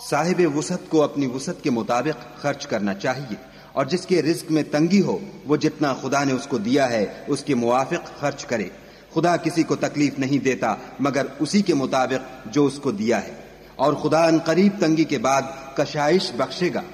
साहिब वुसअत को अपनी वुसअत के मुताबिक खर्च करना चाहिए, और जिसके रिज्क में तंगी हो वो जितना खुदा ने उसको दिया है उसके मुवाफिक खर्च करे। खुदा किसी को तकलीफ नहीं देता मगर उसी के मुताबिक जो उसको दिया है, और खुदा अनकरीब तंगी के बाद कशाइश बख्शेगा।